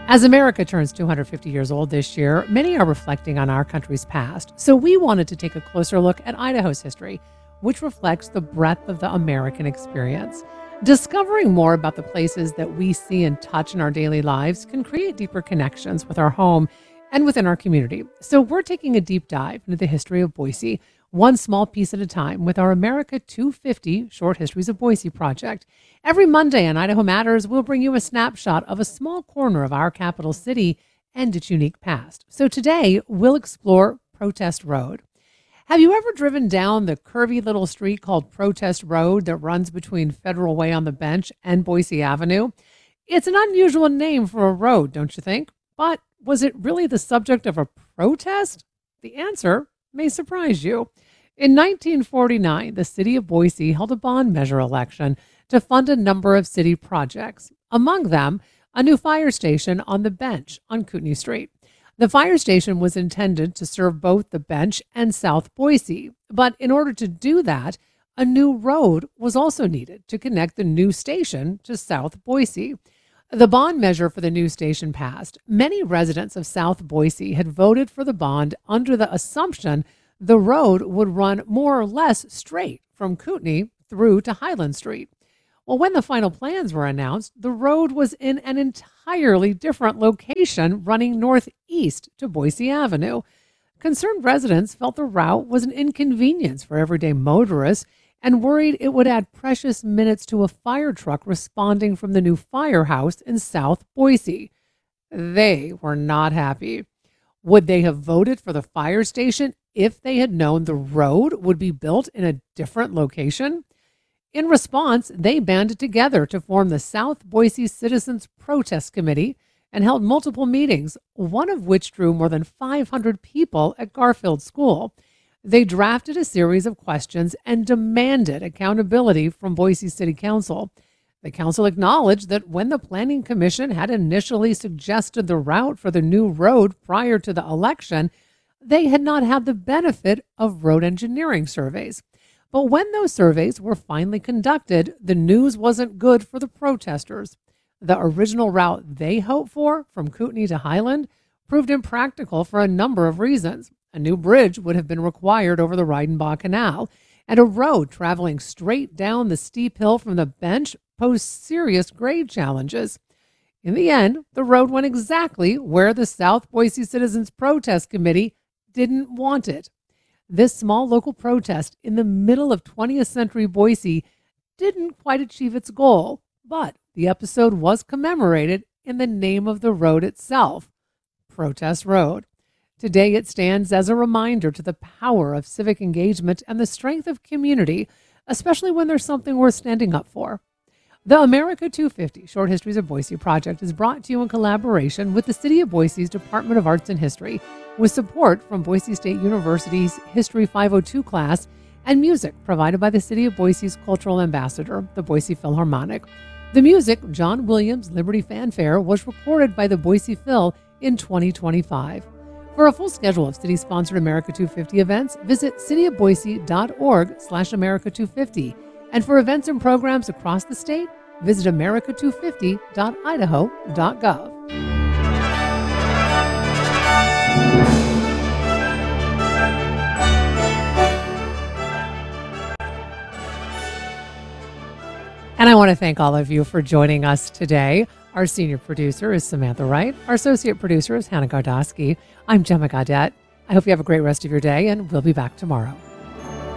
As America turns 250 years old this year, many are reflecting on our country's past. So we wanted to take a closer look at Idaho's history, which reflects the breadth of the American experience. Discovering more about the places that we see and touch in our daily lives can create deeper connections with our home and within our community. So we're taking a deep dive into the history of Boise, one small piece at a time, with our America 250 Short Histories of Boise project. Every Monday on Idaho Matters, we'll bring you a snapshot of a small corner of our capital city and its unique past. So today, we'll explore Protest Road. Have you ever driven down the curvy little street called Protest Road that runs between Federal Way on the Bench and Boise Avenue? It's an unusual name for a road, don't you think? But was it really the subject of a protest? The answer may surprise you. In 1949, the city of Boise held a bond measure election to fund a number of city projects, among them a new fire station on the Bench on Kootenai Street. The fire station was intended to serve both the Bench and South Boise, but in order to do that, a new road was also needed to connect the new station to South Boise. The bond measure for the new station passed. Many residents of South Boise had voted for the bond under the assumption the road would run more or less straight from Kootenai through to Highland Street. Well, when the final plans were announced, the road was in an entirely different location running northeast to Boise Avenue. Concerned residents felt the route was an inconvenience for everyday motorists and worried it would add precious minutes to a fire truck responding from the new firehouse in South Boise. They were not happy. Would they have voted for the fire station if they had known the road would be built in a different location? In response, they banded together to form the South Boise Citizens Protest Committee and held multiple meetings, one of which drew more than 500 people at Garfield School. They drafted a series of questions and demanded accountability from Boise City Council. The council acknowledged that when the Planning Commission had initially suggested the route for the new road prior to the election, they had not had the benefit of road engineering surveys. But when those surveys were finally conducted, the news wasn't good for the protesters. The original route they hoped for, from Kootenai to Highland, proved impractical for a number of reasons. A new bridge would have been required over the Reidenbach Canal, and a road traveling straight down the steep hill from the Bench posed serious grade challenges. In the end, the road went exactly where the South Boise Citizens Protest Committee didn't want it. This small local protest in the middle of 20th century Boise didn't quite achieve its goal, but the episode was commemorated in the name of the road itself, Protest Road. Today, it stands as a reminder to the power of civic engagement and the strength of community, especially when there's something worth standing up for. The America 250 Short Histories of Boise project is brought to you in collaboration with the City of Boise's Department of Arts and History, with support from Boise State University's History 502 class and music provided by the City of Boise's cultural ambassador, the Boise Philharmonic. The music, John Williams' Liberty Fanfare, was recorded by the Boise Phil in 2025. For a full schedule of city-sponsored America 250 events, visit cityofboise.org/America250. And for events and programs across the state, visit america250.idaho.gov. And I want to thank all of you for joining us today. Our senior producer is Samantha Wright. Our associate producer is Hannah Gardosky. I'm Gemma Gaudette. I hope you have a great rest of your day, and we'll be back tomorrow.